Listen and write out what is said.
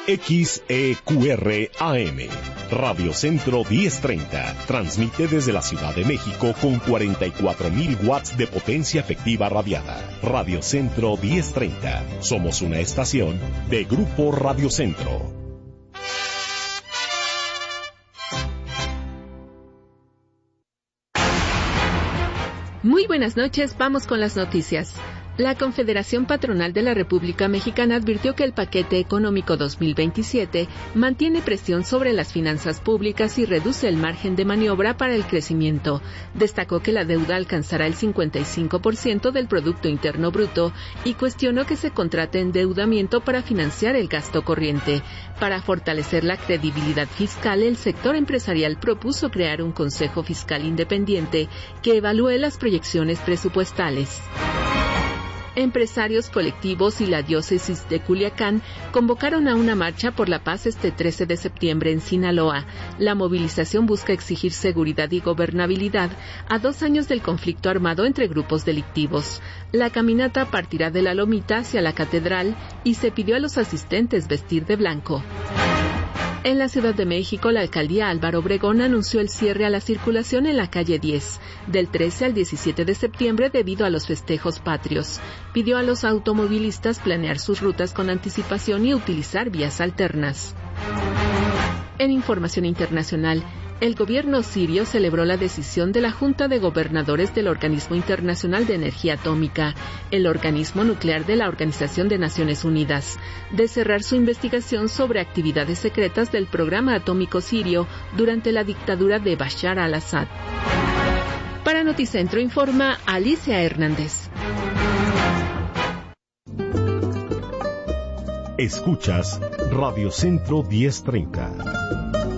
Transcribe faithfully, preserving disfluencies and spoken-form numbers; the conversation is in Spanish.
X E Q R A M, Radio Centro diez treinta, transmite desde la Ciudad de México con cuarenta y cuatro mil watts de potencia efectiva radiada. Radio Centro diez treinta, somos una estación de Grupo Radio Centro. Muy buenas noches, vamos con las noticias. La Confederación Patronal de la República Mexicana advirtió que el paquete económico dos mil veintisiete mantiene presión sobre las finanzas públicas y reduce el margen de maniobra para el crecimiento. Destacó que la deuda alcanzará el cincuenta y cinco por ciento del Producto Interno Bruto y cuestionó que se contrate endeudamiento para financiar el gasto corriente. Para fortalecer la credibilidad fiscal, el sector empresarial propuso crear un Consejo Fiscal Independiente que evalúe las proyecciones presupuestales. Empresarios colectivos y la diócesis de Culiacán convocaron a una marcha por la paz este trece de septiembre en Sinaloa. La movilización busca exigir seguridad y gobernabilidad a dos años del conflicto armado entre grupos delictivos. La caminata partirá de la Lomita hacia la catedral y se pidió a los asistentes vestir de blanco. En la Ciudad de México, la alcaldía Álvaro Obregón anunció el cierre a la circulación en la calle diez, del trece al diecisiete de septiembre debido a los festejos patrios. Pidió a los automovilistas planear sus rutas con anticipación y utilizar vías alternas. En información internacional, el gobierno sirio celebró la decisión de la Junta de Gobernadores del Organismo Internacional de Energía Atómica, el organismo nuclear de la Organización de Naciones Unidas, de cerrar su investigación sobre actividades secretas del programa atómico sirio durante la dictadura de Bashar al-Assad. Para Noticentro informa Alicia Hernández. Escuchas Radio Centro diez treinta.